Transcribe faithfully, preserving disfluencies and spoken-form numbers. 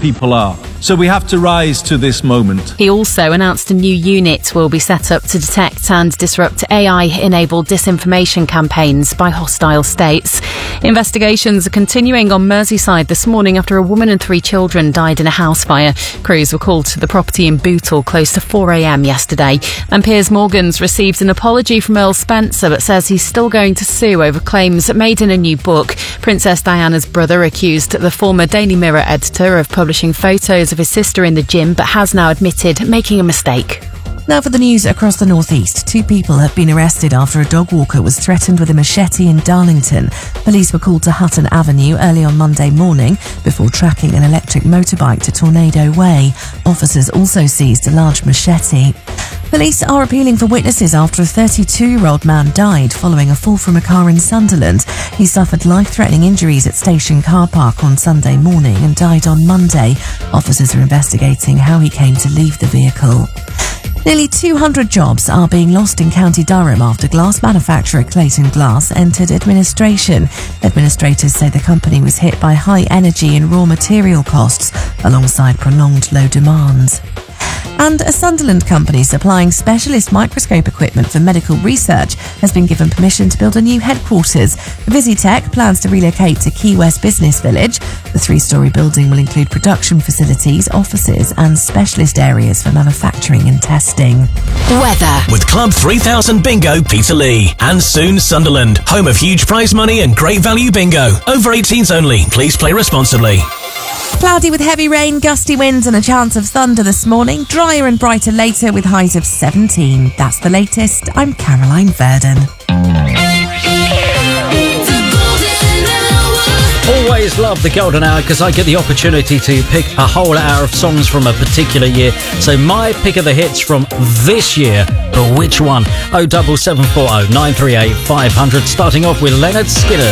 people are. So we have to rise to this moment. He also announced a new unit will be set up to detect and disrupt A I-enabled disinformation campaigns by hostile states. Investigations are continuing on Merseyside this morning after a woman and three children died in a house fire. Crews were called to the property in Bootle close to four a.m. yesterday. And Piers Morgan's received an apology from Earl Spencer but says he's still going to sue over claims made in a new book. Princess Diana's brother accused the former Daily Mirror editor of publishing photos of his sister in the gym but has now admitted making a mistake. Now for the news across the northeast. Two people have been arrested after a dog walker was threatened with a machete in Darlington. Police were called to Hutton Avenue early on Monday morning before tracking an electric motorbike to Tornado Way. Officers also seized a large machete. Police are appealing for witnesses after a thirty-two-year-old man died following a fall from a car in Sunderland. He suffered life-threatening injuries at Station Car Park on Sunday morning and died on Monday. Officers are investigating how he came to leave the vehicle. Nearly two hundred jobs are being lost in County Durham after glass manufacturer Clayton Glass entered administration. Administrators say the company was hit by high energy and raw material costs alongside prolonged low demand. And a Sunderland company supplying specialist microscope equipment for medical research has been given permission to build a new headquarters. Visitech plans to relocate to Key West Business Village. The three-storey building will include production facilities, offices and specialist areas for manufacturing and testing. Weather. With Club three thousand Bingo Peterlee and soon Sunderland, home of huge prize money and great value bingo. Over eighteens only. Please play responsibly. Cloudy with heavy rain, gusty winds and a chance of thunder this morning. Drier and brighter later with highs of seventeen. That's the latest. I'm Caroline Verdon. Always love the golden hour because I get the opportunity to pick a whole hour of songs from a particular year. So my pick of the hits from this year, but which one? oh double seven four oh nine three eight five hundred, starting off with Leonard Skinner.